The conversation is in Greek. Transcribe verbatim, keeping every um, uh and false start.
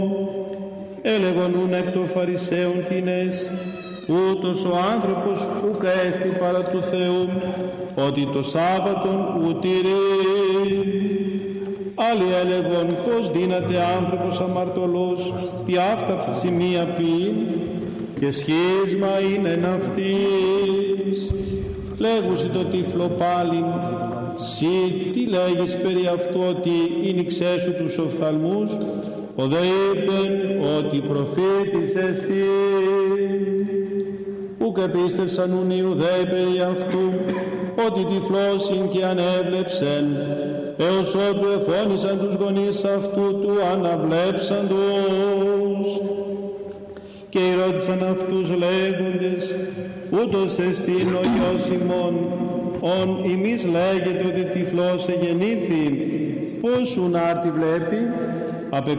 έλεγον ούν εκ των Φαρισαίων τινές, ούτως ο άνθρωπος ουκ έστι παρά του Θεού, ότι το Σάββατον ου τηρεί. Άλλοι έλεγον πως δύναται άνθρωπος αμαρτωλός τι αυτά σημεία πει, και σχίσμα είναι ναυτής. Λέγουσι το τύφλο πάλιν, σύ τι λέγεις περί αυτού ότι είναι ξέσου τους οφθαλμούς, ο δε είπεν ότι προφήτης εστί. Ουκ επίστευσαν ουν οι Ιουδαίοι περί αυτού, ότι τυφλώσιν και ανέβλεψεν, έως ότου εφώνησαν τους γονείς αυτού του αναβλέψαντος. Και ρώτησαν αυτούς λέγοντες, ούτως εστίν ο Υιός ημών, ον ημείς λέγεται ότι τυφλός εγεννήθη, πώς ουν άρτη βλέπει, απ'